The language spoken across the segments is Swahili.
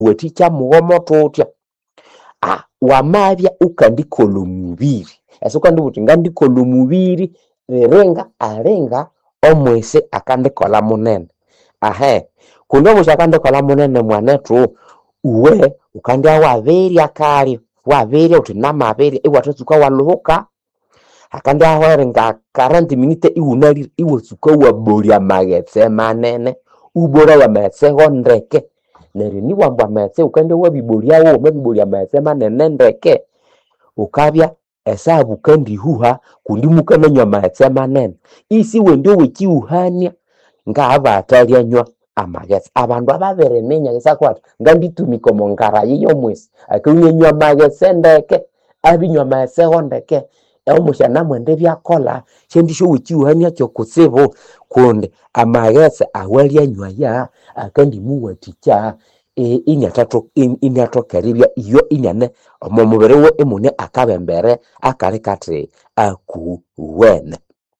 weticha mugomo tutya wamabya ukandikola omubiri eso kandi buti ngandikola omubiri renga arenga omwese akandikola munene kundi omwese akandikola munene mwanetu uwe ukandya waberya kalyo waberya uti namaberya iwathatsuka waluhuka akandi awarenga 40 minute iwunalire iwatsuka wabolya amaghetse manene ubora wamaghetse ndeke neryo niwamba amaghetse ukandya wabibolyawo wabibolya amaghetse manene ndeke ukabya esabu kandi huha kundi mukananywa amaghetse manene isi wendio wekiuhania ngaabatalya amaghetse abandu ababeremenya ngesakwati nganditumika omongara yiyo mwesi akunywa amaghetse ndeke abinywa amaghetse ndeke omushana mwende byakola shendisho wekiuhania kyokutsibu kundi amaghetse awalyanywaya akandi muwaticha inyatokeribya iyo inyane omumubiri we imune akabembere akali kati akuwene.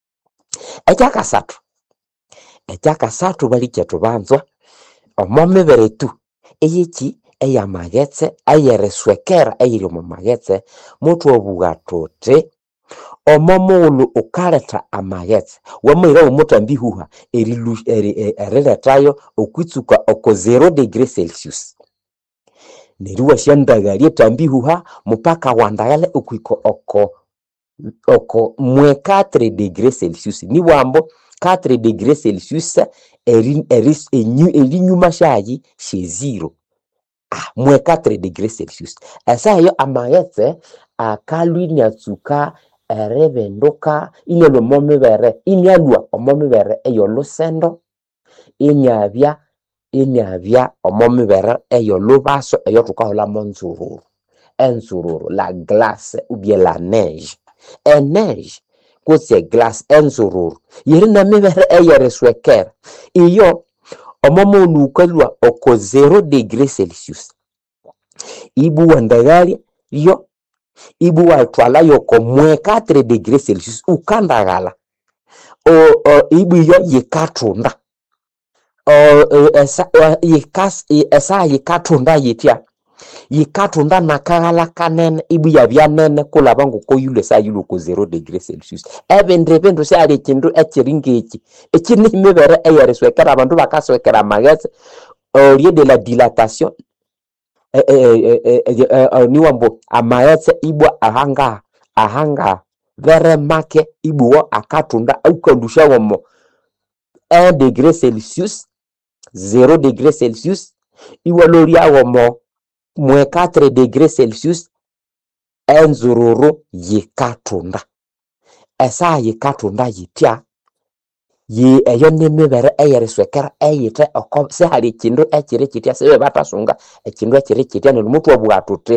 Ekyakasathu balikyetu banzwa omumibiri tu eyiki eyamaghetse ayereswekera eyiri omu maghetse mutwobuga tuti omomughulu ukaleta amaghetse wamwira omutambihuha eriletayo okwitsuka oko 0 degrees Celsius neryo wasyandagalya tambihuha mupaka wandagale okwiko oko mwe 4 degrees Celsius nibwambo 4 degrees Celsius erinyuma shayi she 0 mwe 4 degrees Celsius esayo amaghetse akalwinyatsuka erebenduka inyalwa momibere inyalwa omomibere eyolusendo inyabya omomibere eyolubaso eyotukahola enzururu la glace ou bien la neige kutse glace enzururu yiri na mibere eyereswekera iyo omomunu ukalwa oko 0 degrees Celsius ibu wandagalya yo ibu watwalayo ko mwe 4 degrees Celsius ukandagala ibu yo yikatunda esa yikatunda yitya yikatunda nakagala kanene ibu yabyanene kulaba nguko yule sa yulo ko 0 degrees Celsius ebindu syali kindu ekiringeki ekinimibere eyereswekera abandu bakaswekera amaghetse lieu de la dilatation niwambo amaghetse ibwa ahanga vere make ibwo akatunda ukandusha womo 1 degree Celsius 0 degree Celsius iwaloria womo mwe 4 degree Celsius enzururu yikatunda esa yikatunda yitya eyo nimibere eyereswekera eyite oko sehali ekindu ekiri kitya sebe batasunga ekindu ekiri kitya nomuntu wabwa tuti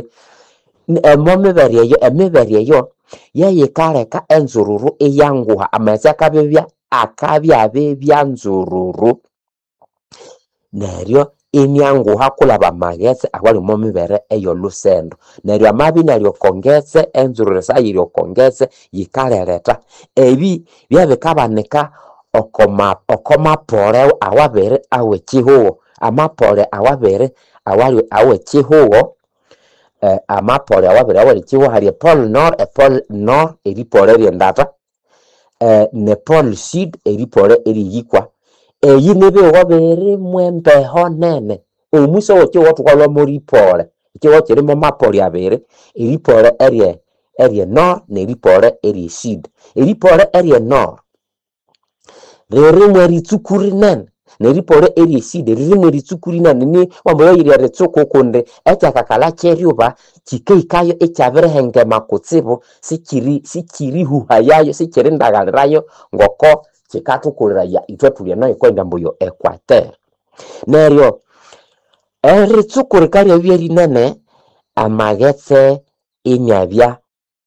emibere eyo yeyikaleka enzururu eyanguha amaghetse akabya byanzururu neryo imyanguha kulaba amaghetse awali momibere eyolusendo neryo amabi nalyo kongetse enzururu sayiri okongetse yikaleleta ebi byabikabanika okomapole awabere awekihuo amapole awabere awekihuo amapole awabere awekihuo hali pole nord eripole ryendata ne pole sud eripole eriyikwa eyi nibe wabere mwembeho nene omuso wokihuo tukwalwa muri pole ikihuo kirimo mapole abere eripole erye nord neripole erye sud eripole erye nord ririmwe ritsukuri nene neripole erye sud ririmwe ritsukuri nene ni wambo yoyiri ritsuku kunde ekyakakala kyeryuba kikeikayo ekyabirihengema kutsibu sikiri huhayayo sikiri ndagalirayo ngoko kikatukuliraya itwe tulya nayo kwendambo yo equateur neryo ritsukuri kalya byerinene amaghetse inyabya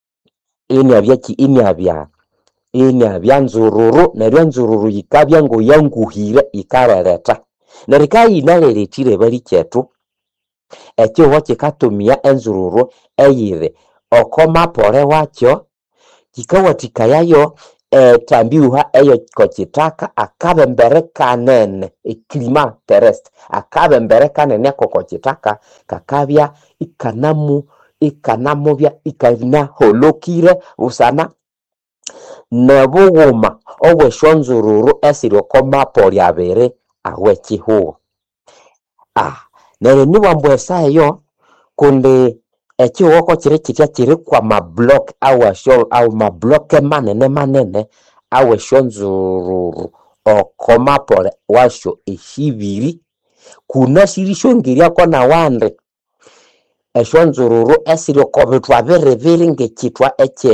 nzururu neryo nzururu yikabya ngo yanguhire ikareleta nerikayinaleretire balikyetu ekihuo kikatumia enzururu eyire okomapole wakyo kikawathikayayo tambiuha eyo kochitaka akabe mbere kanene climat terrestre akabe mbere kanene kokochitaka kakabya ikanamubya ikana holokire usana nebughuma obweshonzururu esiri okomapo lyabere awechihuo. Nere niwambu esayo kundi echihuoko chiri kwa mablock au mablock manene aweshonzururu okomapo washo eshibiri kuna shirishongeria kona wande eshonzururu esiri okobitwa biri ngechitwa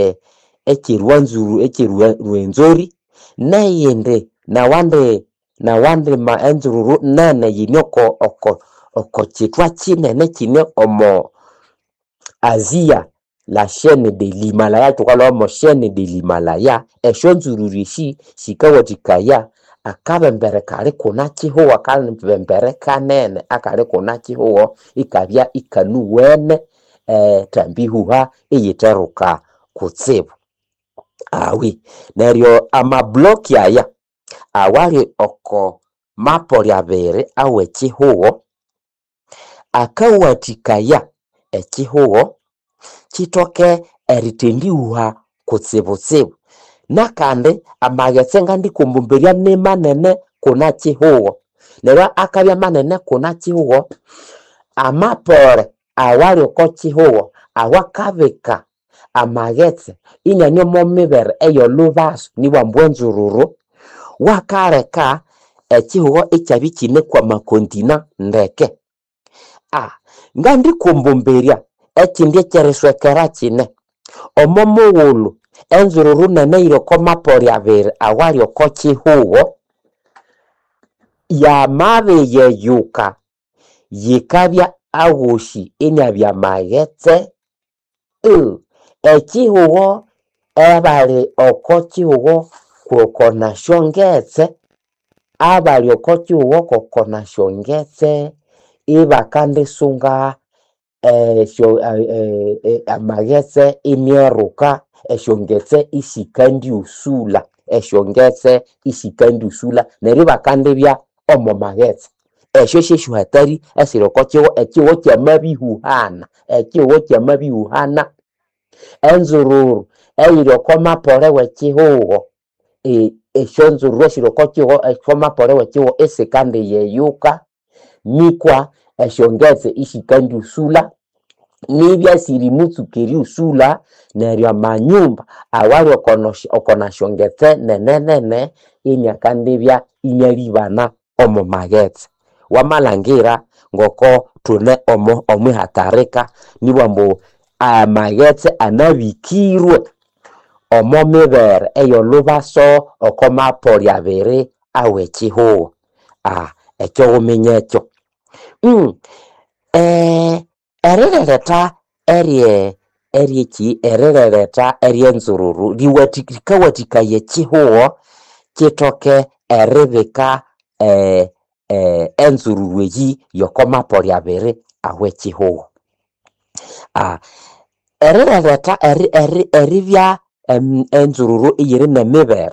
echiruenzori neyende na wande maenzururu nene yinyoko oko chitwa chinene chine omo Asia la chaîne de l'Himalaya tukalo omo chaîne de l'Himalaya eshonzururishi shikawatikaya akabe mbere kali kuna chihuwa kali mbere kanene akali kuna chihuwa ikabya ikanuwene tambihuha iyiteruka kutsibu. Awi neryo amablock yaya awali oko mapo lyabere awe chihuwo akawatikaya echihuwo chitoke eritendiuha kutsibutsibu nakandi amagetse ngandikumbumberia ni manene kuna chihuwo neryo akabya manene kuna chihuwo amapore awali oko chihuwo awakabika amagetse inyanyo momibere eyo lubaso niwa mbwenzururu wakareka echihuwo ichabikine kwa makontina ndeke. Ngandikumbumberia ekindi cheriswekera chine omomuwulu enzururu nene iroko mapori abere awali oko chihuwo yamabe yeyuka yikabya agushi inyabya magetse echihuwo ebali oko chihuwo kokona shongetse abali oko chihuwo kokona shongetse ibakandi sunga amagetse imyeruka eshongetse isikandi usula neryo bakandi bya omo magetse esho sheshu hatari esiroko chiwo kyamabihuhana enzururu eyiroko mapore wechihuwo eshonzururu esiroko chiwo ekomapore wechiwo esikandi yeyuka nikwa eshongetse ishikandi usula nibya sirimutsukeri usula neryo amanyumba awali okona shongetse nenenene inyakandibya inyalibana omo magetse wamalangira ngoko tune omwihatarika nibwambu amagetse anabikirwe omo mibere eyo lubaso okomapo lyabere awe chihuwo. Ekyo umenyekyo erirereta erirereta eryenzururu likawatikaya chihuwo chitoke eribika enzururu eyi yokomapo lyabere awe chihuwo. Erirereta eribya enzururu iyiri nemibere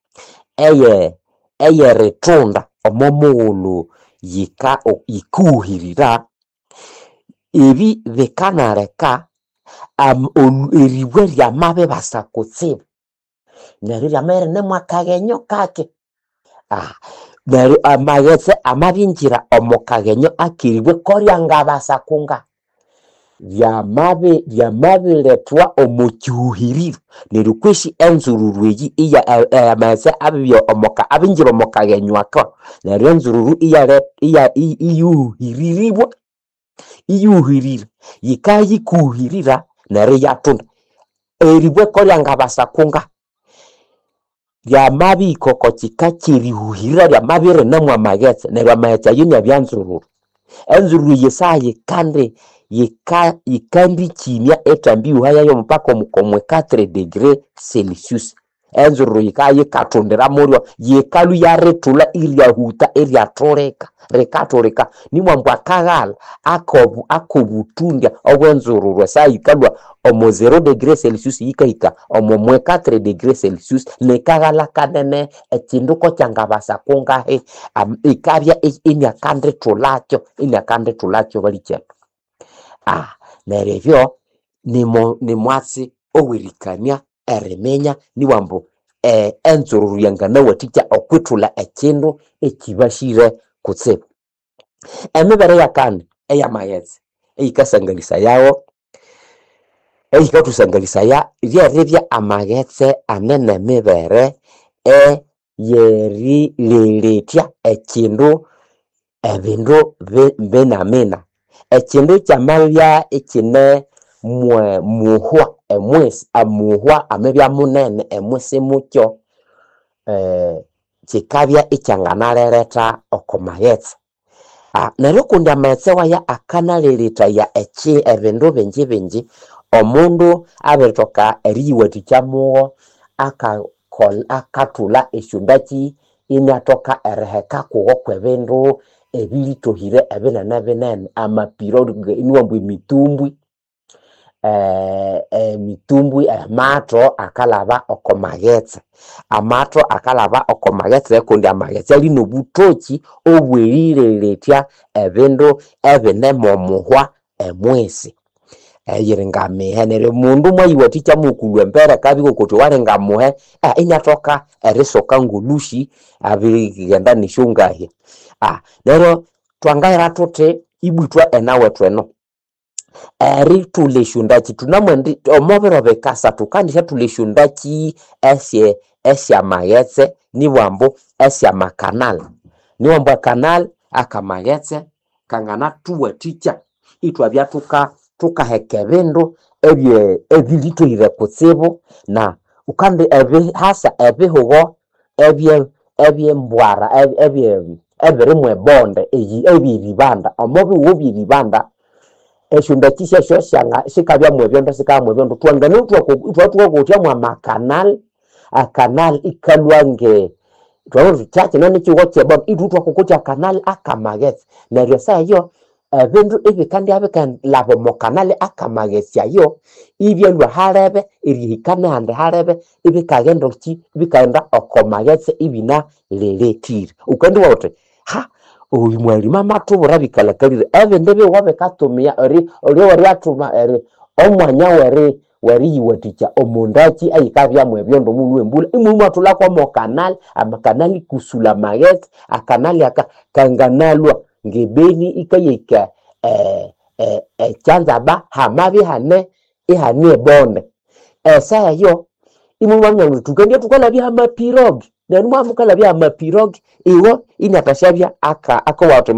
eyeritunda omomuwulu yikuhirira ibi bikanareka eribwe lyamabe basa kutsibu neryo lyamere nemwakagenyo kake neryo amagetse amabinjira omukagenyo akiribwe koryangabasa kunga lyamabiletwa omukihuhiriro neryo kwishi enzururu eyi amagetse abinjira omukagenyo aka neryo enzururu iyuhirira yikayikuhirira neryo yatunda eribwe koryangabasa kunga lyamabiko kochika chirihuhirira lyamabire nemwa magetse neryo amagetse ayo nyabyanzururu enzururu yesayi yikandi chimya etambiuha yayo mpaka omukomwe 4 degrees Celsius enzuru yikaye katondera morio yekalu ya retula ili yahuta ili yatoreka rekatoreka ni mwambwa kagala akobutundia obwenzuru sa yikalwa omo 0 degrees Celsius yikaika omo 4 degrees Celsius ne kagala kanene ekinduko kyangabasa kungahe ikabya inyakande tulacho baliche nerevyo ni mwasi owirikania eremenya ni wambo enzuru yangana waticha okwitula ekindu ekibashire kutsibu emibere yakane eyamayetse eyikasangalisa yawo eyikatusangalisa ya ryeribya amagetse anene mibere yeri liletya ekindu ebindu benamina ekindu kyamabya ekine muhwa emwesi amuhwa amebya munene emwesi mukyo kikabya ikyanganarereta okomagetse neryo kundi amagetse waya akanaleleta ya ebindu bingi omundu abiritoka eriyiwathikya muwo akatula esyundaki inatoka eriheka kuwo kwebindu ebilitohire ebinene amapiro niwambu mitumbwi amato akalaba okomagetse kundi amagetse ali nobutoki obwerireletya ebindu ebinemo muhwa emwesi yiringa mihe neryo mundu mwayiwathikya mukulwa empere kabiko kuti waringa muhe inyatoka erisoka ngulushi abigenda nishungahe neryo twangayira tuti ibwitwa enawethu eno tuleshundaki tunamwendi omobero bekasa tukandisha tuleshundaki esya magetse niwambo esya makanal niwambo kanal akamagetse kangana tuwathikya itwabya tukaheka ebindu ebilitohire kutsibu na ukandi hasa ebihugo ebyembwara ebirimwe bonde ebiribanda omobiwo byeribanda eshundaki shesho shikabya mwebyondo sikamwebyondo twangane twakutya mwa makanal akanal ikalwange twawo chache nani kiwo kyebon itutwa kukutya kanal akamagetse neryo sayo ebindu ebikandi abikalabo mo kanal akamagetse ayo ibyelwa harebe irihikane hande harebe ibikagenda bikaenda okomagetse ibina leletire ukandi wote uyu mwalima matubura bikalakalire ebindu biwabe katumia ori atuma omwanya weri yiwathikya omundaki ayikabya mwebyondo munwe mbula imumu atulako mo kanal amakanali kusula magetse akanali kanganalwa ngebeni ikayika chanzaba hamabi ihane bonde sayo imumu amnyangu tukendya tukalabya amapirogi nani mwamukala bya amapirogi iwo inatashabya akawate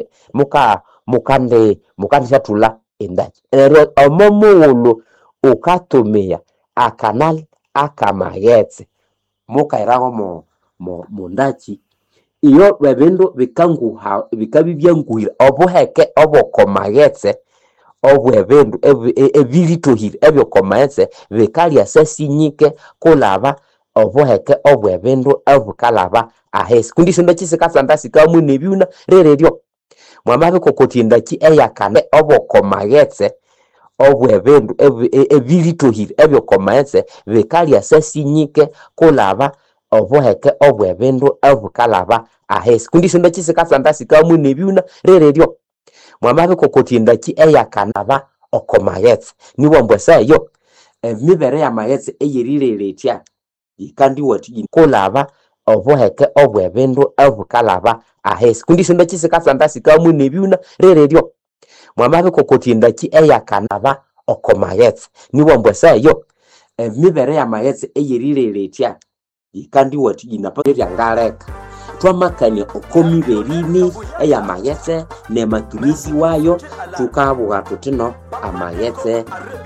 mukande shatula endaki ero omomuwulu ukatumia akanal akamagetse mukairaho mundaki iyo bebindu bikabibyanguhira obuheke obokomagetse obwebindu ebilitohire ebyokomagetse bikalya sasinyike kulaba obuheke obwebindu obukalaba ahesi kundi shundaki sikasandasi kamwe nebyuna rereryo mwamabe kokotindaki eyakane obokomagetse obwebindu ebilitohire ebyokomagetse bikalya sasinyike kulaba obuheke obwebindu obukalaba ahesi kundi shundaki sikasandasi kamwe nebyuna rereryo mwamabe kokotindaki eyakanaba okomagetse niwambwe sayo emibere ya magetse eyerireletya ikandi wati kulaba obuheke obwebindu obukalaba ahesi kundi shundaki sikasandasi kamwe nebyuna rereryo mwamabe kokotindaki eyakanaba okomagetse niwambwe sayo emibere ya magetse eyerireletya ikandi wati inapageryangaleka twamakanya okomiberini eyamagetse nematumisi wayo tukabuga tutino amagetse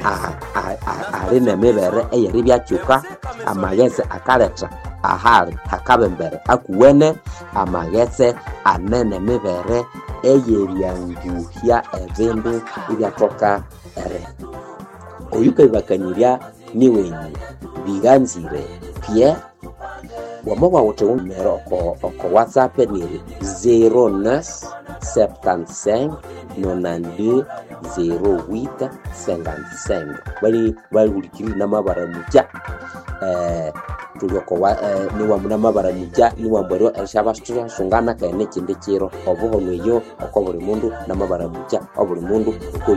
ali nemibere eyeri byakyuka amagetse akaleta ahali hakabembere akuwene amagetse anene mibere eyeryanguhya ebindu ibyatoka ere oyukaibakanyirya niwenyi biganzire Pierre wamawa wote numero oko WhatsApp ni 0975 92 08 55 bali ulikiri na mabara muja tuloko ni wa muna mabara muja ni wa mbero eshaba sungana kane kinde kiro obuho nweyo oko buri mundu na mabara muja oburi mundu